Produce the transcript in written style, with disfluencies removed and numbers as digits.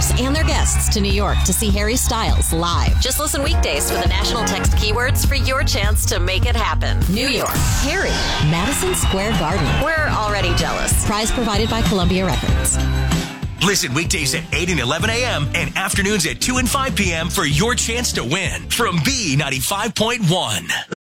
stars and their guests to New York to see Harry Styles live. Just listen weekdays for the national text keywords for your chance to make it happen. New York, Harry, Madison Square Garden. We're already jealous. Prize provided by Columbia Records. Listen weekdays at 8 and 11 a.m. and afternoons at 2 and 5 p.m. for your chance to win from B95.1.